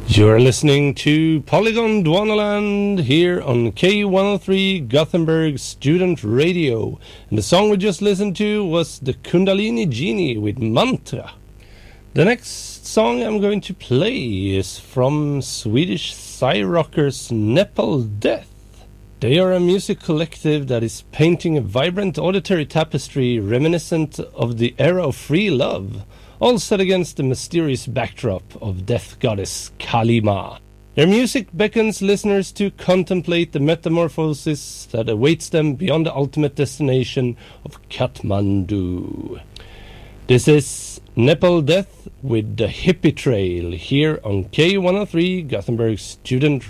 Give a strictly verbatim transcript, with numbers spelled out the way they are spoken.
You're listening to Polygon Dwanaland here on K one oh three Gothenburg Student Radio. And the song we just listened to was the Kundalini Genie with Mantra. The next song I'm going to play is from Swedish Psy rockers Nepal Death. They are a music collective that is painting a vibrant auditory tapestry reminiscent of the era of free love, all set against the mysterious backdrop of death goddess Kali Ma. Their music beckons listeners to contemplate the metamorphosis that awaits them beyond the ultimate destination of Kathmandu. This is Nepal Death with the Hippie Trail here on K one oh three Gothenburg Student